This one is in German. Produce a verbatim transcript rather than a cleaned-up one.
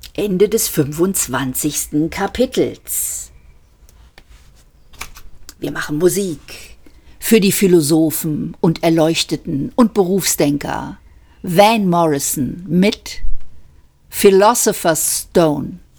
Ende des fünfundzwanzigsten Kapitels. Wir machen Musik für die Philosophen und Erleuchteten und Berufsdenker. Van Morrison mit Philosopher's Stone.